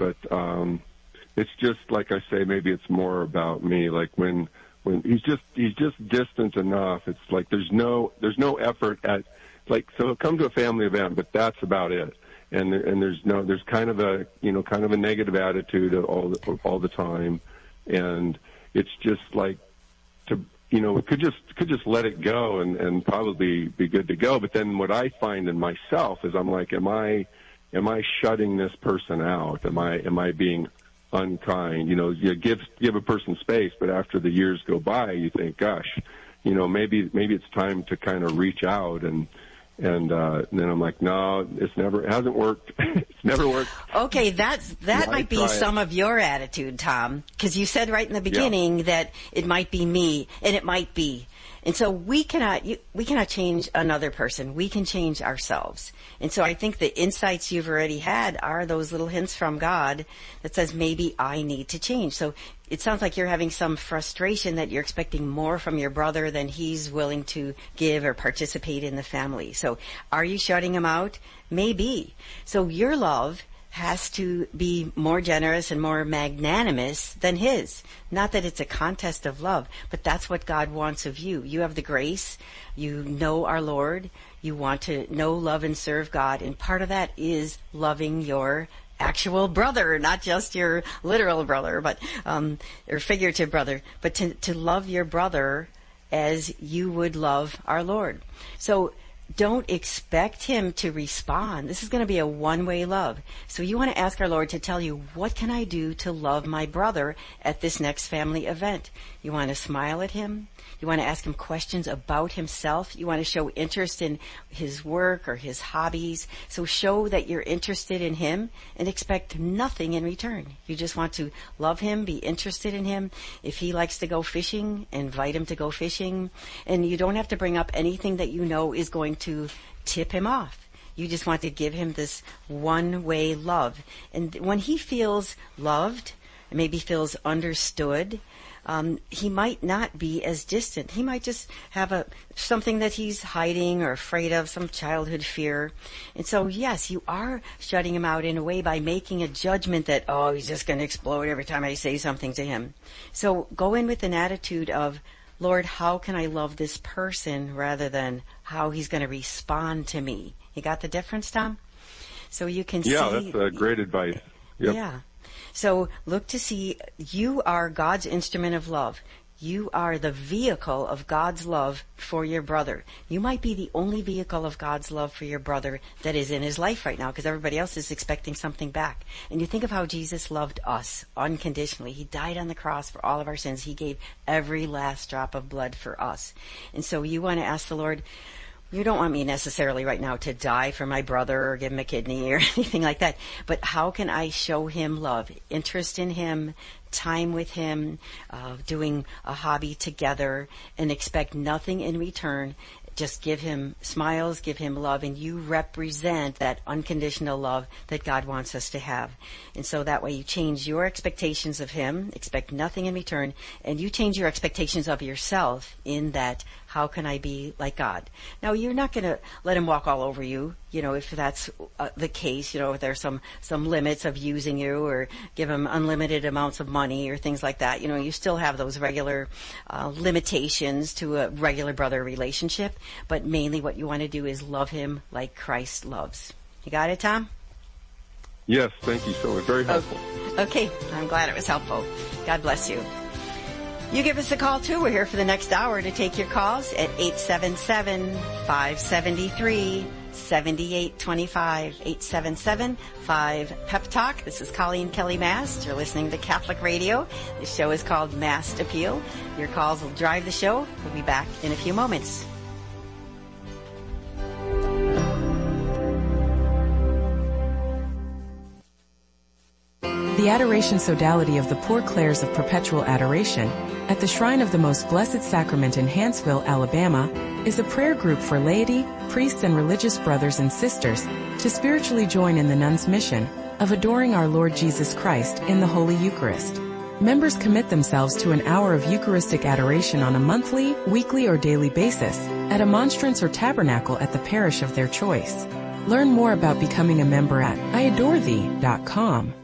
but it's just like I say, maybe it's more about me. Like when he's just distant enough. It's like there's no effort at, like, so he'll come to a family event, but that's about it. And there's kind of a negative attitude all the time, and it's just like we could just let it go and probably be good to go. But then what I find in myself is I'm like, am I shutting this person out? Am I being unkind? You give a person space, but after the years go by, you think, gosh, maybe it's time to kind of reach out and then I'm like, no, it hasn't worked. It's never worked. Okay, that might be some of your attitude, Tom, because you said right in the beginning that it might be me, and it might be. And so we cannot change another person. We can change ourselves. And so I think the insights you've already had are those little hints from God that says maybe I need to change. So it sounds like you're having some frustration that you're expecting more from your brother than he's willing to give or participate in the family. So are you shutting him out? Maybe. So your love has to be more generous and more magnanimous than his. Not that it's a contest of love, but that's what God wants of you. You have the grace. You know our Lord. You want to know, love, and serve God. And part of that is loving your actual brother, not just your literal brother, but or figurative brother, but to love your brother as you would love our Lord. So don't expect him to respond. This is going to be a one-way love. So you want to ask our Lord to tell you, what can I do to love my brother at this next family event? You want to smile at him. You want to ask him questions about himself. You want to show interest in his work or his hobbies. So show that you're interested in him and expect nothing in return. You just want to love him, be interested in him. If he likes to go fishing, invite him to go fishing. And you don't have to bring up anything that you know is going to tip him off. You just want to give him this one-way love. And when he feels loved, maybe feels understood, he might not be as distant. He might just have something that he's hiding or afraid of, some childhood fear. And so, yes, you are shutting him out in a way by making a judgment that, he's just going to explode every time I say something to him. So go in with an attitude of, Lord, how can I love this person rather than how he's going to respond to me? You got the difference, Tom? So you can see. Yeah, that's great advice. Yep. Yeah. So look to see, you are God's instrument of love. You are the vehicle of God's love for your brother. You might be the only vehicle of God's love for your brother that is in his life right now, because everybody else is expecting something back. And you think of how Jesus loved us unconditionally. He died on the cross for all of our sins. He gave every last drop of blood for us. And so you want to ask the Lord, you don't want me necessarily right now to die for my brother or give him a kidney or anything like that. But how can I show him love, interest in him, time with him, doing a hobby together, and expect nothing in return? Just give him smiles, give him love, and you represent that unconditional love that God wants us to have. And so that way you change your expectations of him, expect nothing in return, and you change your expectations of yourself in that, how can I be like God? Now, you're not going to let him walk all over you, if that's the case, if there's some limits of using you or give him unlimited amounts of money or things like that. You still have those regular limitations to a regular brother relationship, but mainly what you want to do is love him like Christ loves. You got it, Tom? Yes, thank you so much. Very helpful. Okay, I'm glad it was helpful. God bless you. You give us a call, too. We're here for the next hour to take your calls at 877-573-7825. 877-5-PEP-TALK. This is Colleen Kelly Mast. You're listening to Catholic Radio. The show is called Mast Appeal. Your calls will drive the show. We'll be back in a few moments. The Adoration Sodality of the Poor Clares of Perpetual Adoration at the Shrine of the Most Blessed Sacrament in Hanceville, Alabama, is a prayer group for laity, priests, and religious brothers and sisters to spiritually join in the nuns' mission of adoring our Lord Jesus Christ in the Holy Eucharist. Members commit themselves to an hour of Eucharistic adoration on a monthly, weekly, or daily basis at a monstrance or tabernacle at the parish of their choice. Learn more about becoming a member at iadorethee.com.